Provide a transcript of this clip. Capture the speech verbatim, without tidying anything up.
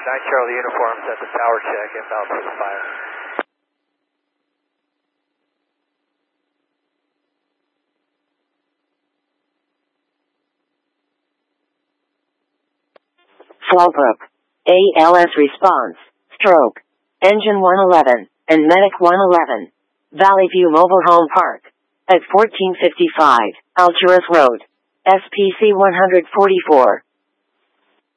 nine Charlie uniform, set the tower check, inbound for the fire. Fallbrook. A L S response. Stroke. Engine one eleven, and Medic one eleven. Valley View Mobile Home Park. At fourteen fifty-five, Alturas Road. S P C one forty-four.